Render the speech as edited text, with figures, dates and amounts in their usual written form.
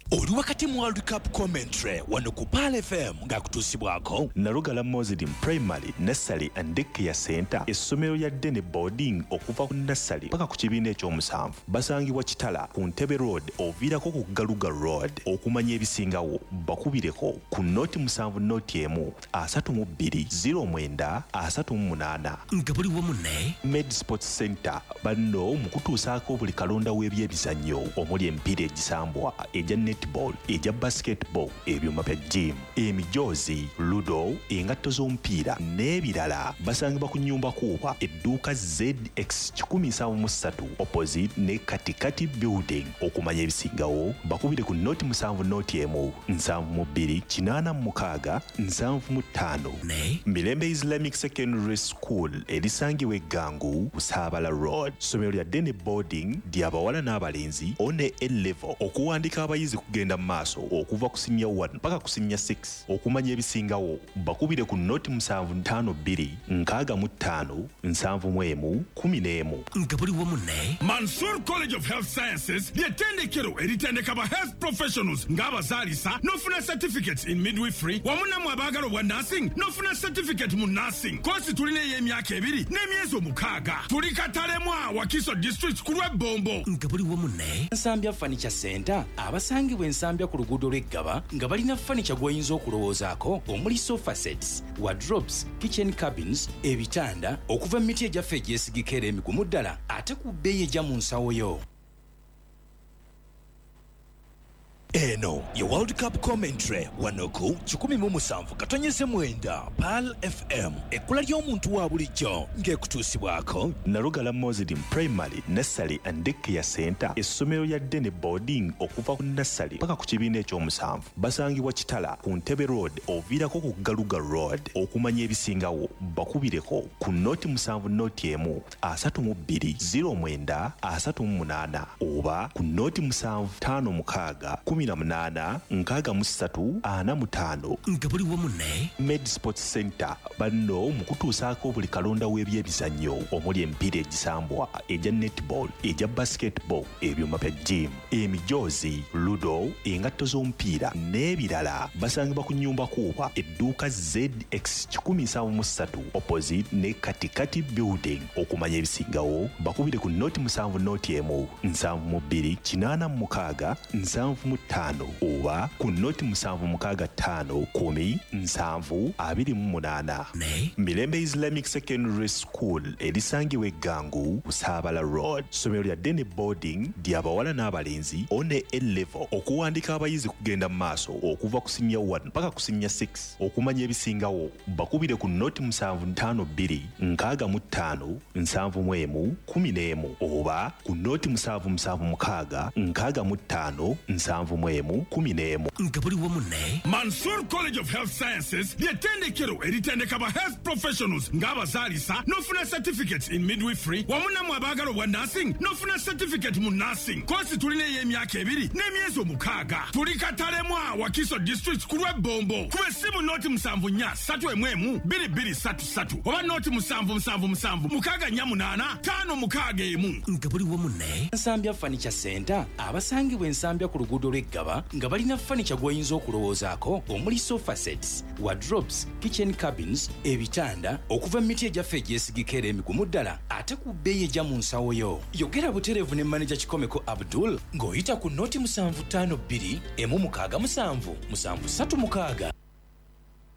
Oli wakati mu World Cup commentary wano ku Pal FM ng'akutuusibwako Nalugala Muslim Primary, Nursery and Daycare Center, essomero lya Dene Boarding okuva ku Nursery paka ku kibiina ekyomusanvu. Basangibwa Kitala ku Ntebe Road oviirako ku Galuga Road. Okumanya ebisingawo bakubireko ku noti 7 noti emu 320938. nga buli wamu ne Med Sports Center banno mu kutuusaako buli kalonda w'ebyemizannyo omuli emipiira egisambwa ejja netball, ejja basketball, ebyuma bya gym, emijoozi, ludo, engatto z'omupiira n'ebirala. Basangibwa ku Nnyumba Kuuba edduuka ZX 173 opposite ne Katikati Building. Okumanya ebisingawo bakubire ku noti 7 noti emu 722675 ne Mirembe Islamic Secondary School erisangibwa Eggangu Busaabala Road. Ssomero lya Dene Boarding ly'abawala n'abalenzi one A-level. Okuwandiika abayizi kugenda mu maaso okuva ku senior 1 mpaka ku senior 6. Okumanya ebisingawo bakubire ku noti 752657111. nga buli wamu ne Mansour College of Health Sciences ly'ettendekero eritendeka ba health professionals ng'abazaalisa n'ofuna certificates in midwifery wamu namwe abaagala obwa nursing n'ofuna certificate mu nursing. Kosi tulina ey'emyaka 2 n'emyezi 6. Tuli Katalemwa Wakiso District ku lw'Ebombo. nga buli wamu ne Nsambya Furniture Center abasangibwa Ensambya ku luguudo lw'Eggaba nga balina furniture gw'oyinza okulowoozaako omuli sofa sets, wardrobes, kitchen cabins, ebitanda okuva mu miti egyaffe egyesigika era emigumu ddala ate ku bbeeyi ejja mu nsawo yo. Eno ye World Cup commentary wano ku 17 Pal FM ekkula ly'omuntu wa bulijjo ng'ekutuusibwako Nalugala Muslim Primary, Nursery and Daycare Center, essomero lya Dene Boarding okuva ku Nursery paka ku kibiina ekyomusanvu. Basangibwa Kitala ku Ntebe Road oviirako ku Galuga Road. Okumanya ebisingawo bakubireko ku noti 7 noti emu 320938 oba ku noti 756 186345. nga buli wamu ne Med Sports Center banno mu kutuusaako buli kalonda w'ebyemizannyo omuli emipiira egisambwa ejja netball, ejja basketball, ebyuma bya gym, emijoozi, ludo, engatto z'omupiira n'ebirala. Basangibwa ku Nnyumba Kuuba edduuka ZX 173 opposite ne Katikati Building. Okumanya ebisingawo bakubire ku noti 7 noti emu 722675 oba ku noti 76510728. ne Mirembe Islamic Secondary School erisangibwa Eggangu Busaabala Road. Ssomero lya Dene Boarding ly'abawala n'abalenzi one A-level. Okuwandiika abayizi kugenda mu maaso okuva ku senior 1 mpaka ku senior 6. Okumanya ebisingawo bakubire ku noti 752657111 oba ku noti 776657111. nga buli wamu ne Mansour College of Health Sciences ly'ettendekero eritendeka ba health professionals ng'abazaalisa n'ofuna certificates in midwifery wamu namwe abaagala obwa nursing n'ofuna certificate mu nursing. Kosi tulina ey'emyaka 2 n'emyezi 6. Tuli Katalemwa Wakiso District ku lw'Ebombo. Kuba essimu noti 74322233 oba noti 777648 nga buli wamu ne Nsambya Furniture Center abasangibwa Ensambya ku luguudo lw'Eggaba nga balina furniture gw'oyinza okulowoozaako omuli sofa sets, wardrobes, kitchen cabins, ebitanda okuva mu miti egyaffe egyesigika era emigumu ddala ate ku bbeeyi ejja mu nsawo yo. Yogera butereevu ne manager Kikomeko Abdul ng'oyita ku noti 752 167 736.